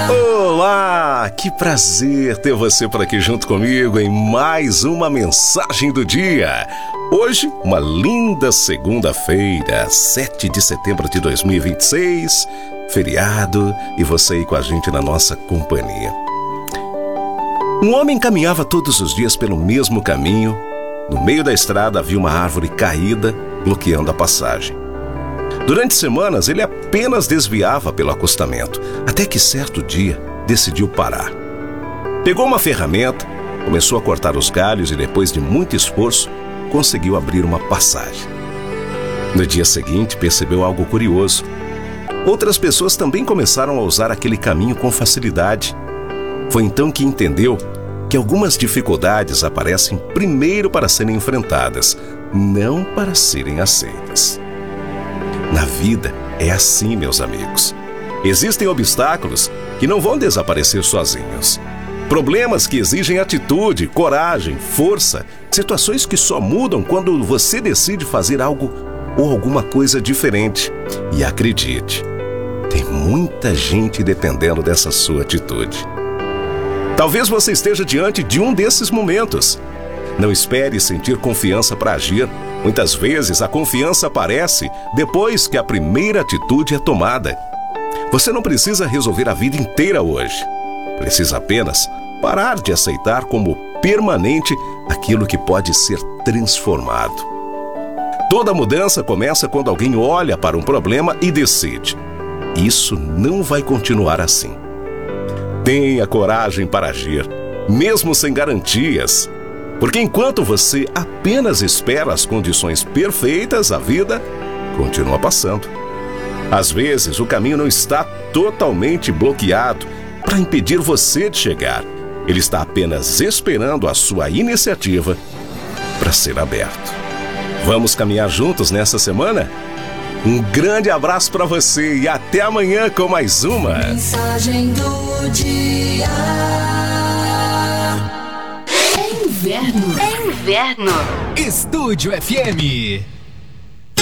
Olá, que prazer ter você por aqui junto comigo em mais uma mensagem do dia. Hoje, uma linda segunda-feira, 7 de setembro de 2026, feriado, e você aí com a gente na nossa companhia. Um homem caminhava todos os dias pelo mesmo caminho. No meio da estrada havia uma árvore caída, bloqueando a passagem. Durante semanas, ele apenas desviava pelo acostamento, até que certo dia decidiu parar. Pegou uma ferramenta, começou a cortar os galhos e, depois de muito esforço, conseguiu abrir uma passagem. No dia seguinte, percebeu algo curioso. Outras pessoas também começaram a usar aquele caminho com facilidade. Foi então que entendeu que algumas dificuldades aparecem primeiro para serem enfrentadas, não para serem aceitas. Na vida é assim, meus amigos. Existem obstáculos que não vão desaparecer sozinhos. Problemas que exigem atitude, coragem, força, situações que só mudam quando você decide fazer algo ou alguma coisa diferente. E acredite, tem muita gente dependendo dessa sua atitude. Talvez você esteja diante de um desses momentos. Não espere sentir confiança para agir. Muitas vezes a confiança aparece depois que a primeira atitude é tomada. Você não precisa resolver a vida inteira hoje. Precisa apenas parar de aceitar como permanente aquilo que pode ser transformado. Toda mudança começa quando alguém olha para um problema e decide: isso não vai continuar assim. Tenha coragem para agir, mesmo sem garantias. Porque enquanto você apenas espera as condições perfeitas, a vida continua passando. Às vezes, o caminho não está totalmente bloqueado para impedir você de chegar. Ele está apenas esperando a sua iniciativa para ser aberto. Vamos caminhar juntos nessa semana? Um grande abraço para você e até amanhã com mais uma Mensagem do dia. É inverno. Estúdio FM.